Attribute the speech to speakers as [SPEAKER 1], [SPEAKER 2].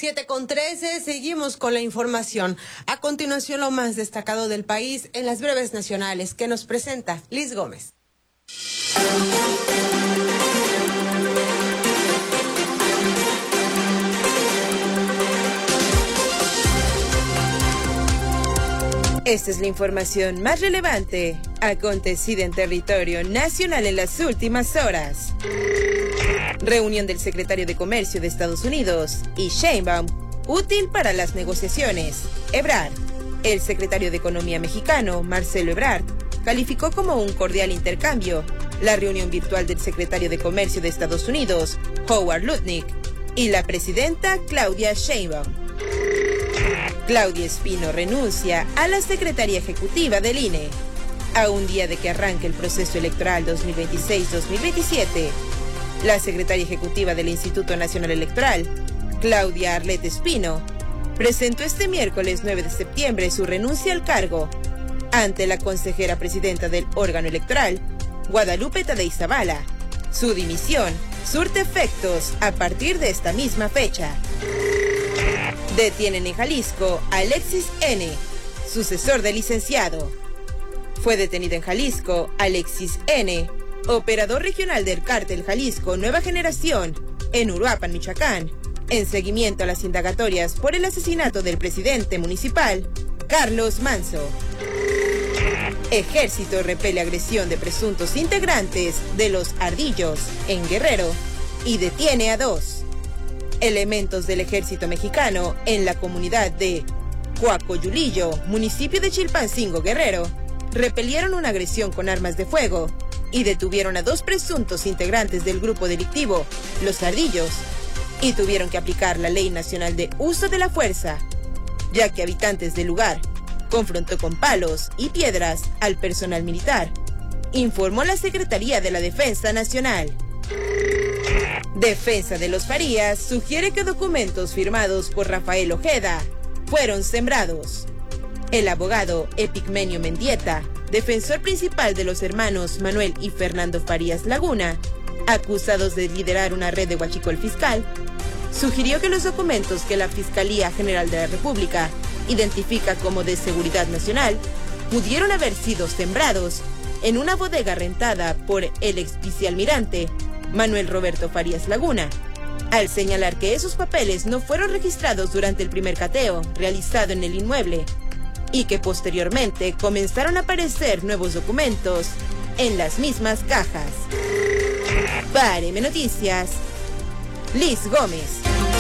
[SPEAKER 1] 7:13, seguimos con la información. A continuación, lo más destacado del país en las breves nacionales que nos presenta Liz Gómez.
[SPEAKER 2] Esta es la información más relevante acontecida en territorio nacional en las últimas horas. Reunión del secretario de Comercio de Estados Unidos y Sheinbaum, útil para las negociaciones. Ebrard, el secretario de Economía mexicano, Marcelo Ebrard, calificó como un cordial intercambio la reunión virtual del secretario de Comercio de Estados Unidos, Howard Lutnick, y la presidenta Claudia Sheinbaum. Claudia Espino renuncia a la Secretaría Ejecutiva del INE. A un día de que arranque el proceso electoral 2026-2027, la Secretaria Ejecutiva del Instituto Nacional Electoral, Claudia Arlette Espino, presentó este miércoles 9 de septiembre su renuncia al cargo ante la consejera presidenta del órgano electoral, Guadalupe Tadei Zavala. Su dimisión surte efectos a partir de esta misma fecha. Detienen en Jalisco a Alexis N., sucesor del licenciado. Fue detenido en Jalisco Alexis N., operador regional del cártel Jalisco Nueva Generación, en Uruapan, Michoacán, en seguimiento a las indagatorias por el asesinato del presidente municipal, Carlos Manzo. Ejército repele agresión de presuntos integrantes de los Ardillos en Guerrero y detiene a 2. Elementos del ejército mexicano en la comunidad de Coacoyulillo, municipio de Chilpancingo, Guerrero, repelieron una agresión con armas de fuego y detuvieron a 2 presuntos integrantes del grupo delictivo, los Ardillos, y tuvieron que aplicar la Ley Nacional de Uso de la Fuerza, ya que habitantes del lugar confrontó con palos y piedras al personal militar, informó la Secretaría de la Defensa Nacional. Defensa de los Farías sugiere que documentos firmados por Rafael Ojeda fueron sembrados. El abogado Epigmenio Mendieta, defensor principal de los hermanos Manuel y Fernando Farías Laguna, acusados de liderar una red de huachicol fiscal, sugirió que los documentos que la Fiscalía General de la República identifica como de seguridad nacional pudieron haber sido sembrados en una bodega rentada por el ex vicealmirante Manuel Roberto Farías Laguna, al señalar que esos papeles no fueron registrados durante el primer cateo realizado en el inmueble y que posteriormente comenzaron a aparecer nuevos documentos en las mismas cajas. Para M Noticias, Liz Gómez.